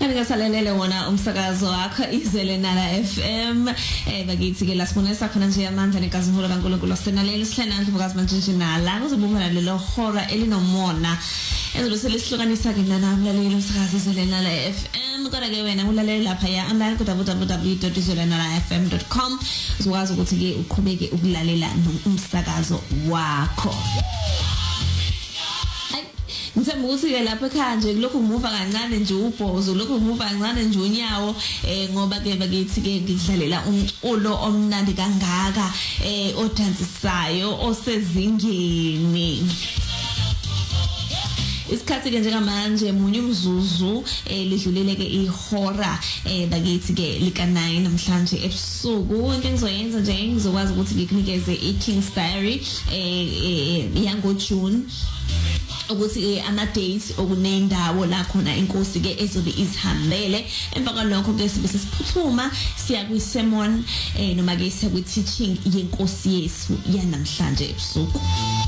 Anikasalelele wona umsakazo wakho iZelenala FM bakithi ke lasibonisa khona nje amandla nekazimulo kaNkulunkulu senaleli sihlenandla bukazi manje nala kuzobumela lelo hora elinomona ezobe selihlukanisa ke nanamlaleli umsakazo iZelenala FM kodwa ke wena ulalela lapha ya online ku www.zelenalafm.com uzokwazi ukuthi ke uqhubeke ukulalela umsakazo wakho. Ngithemba ukuthi ke lapha ekhaya nje lokho umuva kancane nje ubhozo lokho umuva kancane nje unyawo ngoba ke bakithi ke ngidlalela umculo omnandi kangaka odansisayo osezingeni. Isikhathi ke njengamanje munye umzuzu lidlulele ke ihora bakithi ke lika 9 namhlanje ebusuku into engizoyenza nje ngizokwazi ukuthi ngikunikeze iKing's Diary yango June ukuthi ama dates okunendawo la khona inkosi ke ezobe izihambele emva kwalokho ke sibe sesiphuthuma siya kwi sermon noma ke siya kwi teaching yenkosi Yesu yanamhlanje ebusuku.